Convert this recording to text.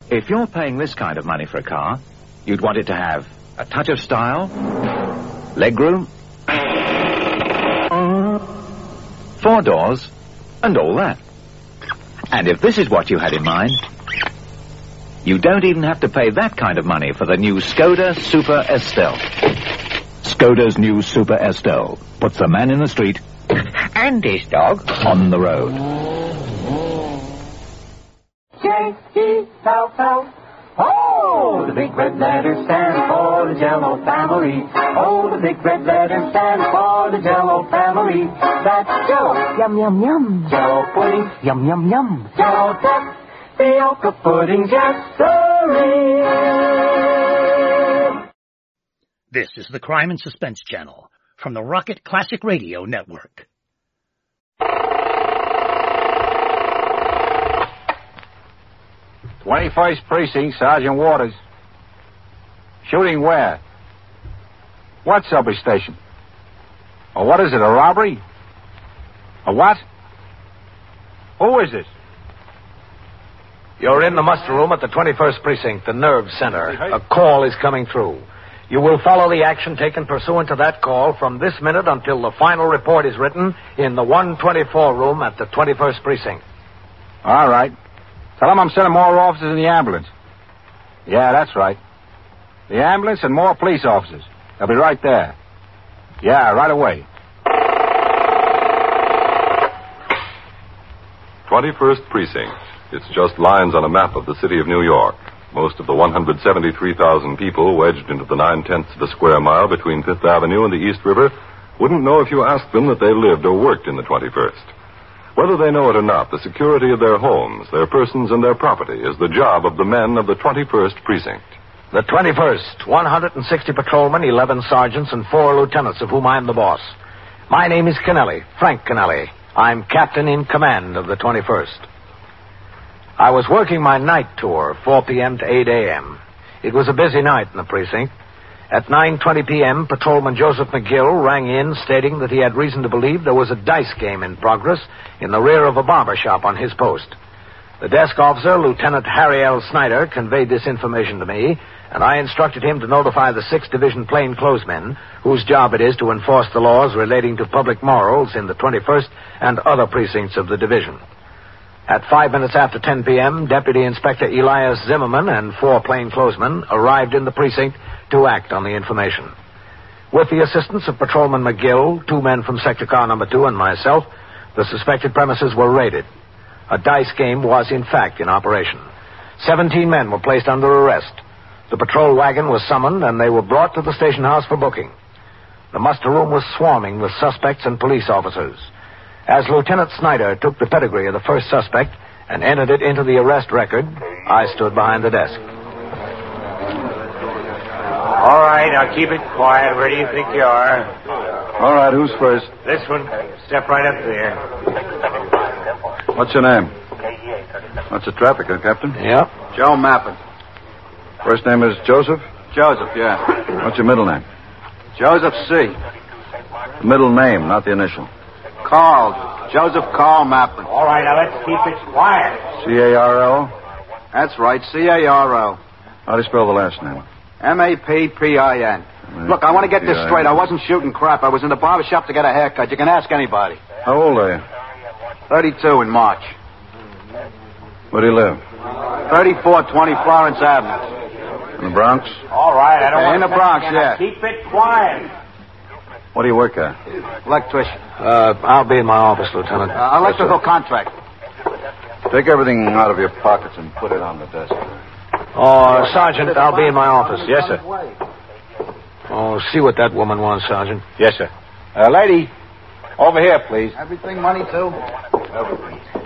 If you're paying this kind of money for a car, you'd want it to have a touch of style, legroom, 4 doors, and all that. And if this is what you had in mind, you don't even have to pay that kind of money for the new Skoda Super Estelle. Skoda's new Super Estelle puts the man in the street and his dog on the road. J-E-L-L. Oh, the big red letters stand for the Jell-O family. Oh, the big red letters stand for the Jell-O family. That's Jell-O, yum, yum, yum. Jell-O pudding, yum, yum, yum. Jell-O duck, Fiocca pudding, yes, sirree. This is the Crime and Suspense Channel from the Rocket Classic Radio Network. 21st Precinct, Sergeant Waters. Shooting where? What subway station? Oh, what is it, a robbery? A what? Who is this? You're in the muster room at the 21st Precinct, the nerve center. A call is coming through. You will follow the action taken pursuant to that call from this minute until the final report is written in the 124 room at the 21st Precinct. All right. Tell them I'm sending more officers in the ambulance. Yeah, that's right. The ambulance and more police officers. They'll be right there. Yeah, right away. 21st Precinct. It's just lines on a map of the city of New York. Most of the 173,000 people wedged into the 9/10 of a square mile between Fifth Avenue and the East River wouldn't know if you asked them that they lived or worked in the 21st. Whether they know it or not, the security of their homes, their persons, and their property is the job of the men of the 21st Precinct. The 21st, 160 patrolmen, 11 sergeants, and 4 lieutenants, of whom I'm the boss. My name is Kennelly, Frank Kennelly. I'm captain in command of the 21st. I was working my night tour, 4 p.m. to 8 a.m. It was a busy night in the precinct. At 9:20 p.m., Patrolman Joseph McGill rang in stating that he had reason to believe there was a dice game in progress in the rear of a barber shop on his post. The desk officer, Lieutenant Harry L. Snyder, conveyed this information to me, and I instructed him to notify the 6th Division plainclothesmen, whose job it is to enforce the laws relating to public morals in the 21st and other precincts of the division. At 5 minutes after 10 p.m., Deputy Inspector Elias Zimmerman and 4 plainclothesmen arrived in the precinct to act on the information. With the assistance of Patrolman McGill, 2 men from Sector Car Number 2, and myself, the suspected premises were raided. A dice game was, in fact, in operation. 17 men were placed under arrest. The patrol wagon was summoned, and they were brought to the station house for booking. The muster room was swarming with suspects and police officers. As Lieutenant Snyder took the pedigree of the first suspect and entered it into the arrest record, I stood behind the desk. All right, now keep it quiet. Where do you think you are? All right, who's first? This one. Step right up there. What's your name? What's the traffic, Captain? Yep. Joe Mappin. First name is Joseph? Joseph, yeah. What's your middle name? Joseph C. The middle name, not the initial. Carl. Joseph Carl Mappin. All right, now let's keep it quiet. C-A-R-L? That's right, C-A-R-L. How do you spell the last name? M-A-P-P-I-N. Look, I want to get this straight. I wasn't shooting crap. I was in the barber shop to get a haircut. You can ask anybody. How old are you? 32 in March. Where do you live? 3420 Florence Avenue. In the Bronx? All right, I don't want in the Bronx, yeah. Keep it quiet. What do you work at? Electrician. I'll be in my office, Lieutenant. Electrical contract. Take everything out of your pockets and put it on the desk. Oh, Sergeant, I'll be in my office. Yes, sir. Oh, see what that woman wants, Sergeant. Yes, sir. Lady, over here, please. Everything money, too? Everything.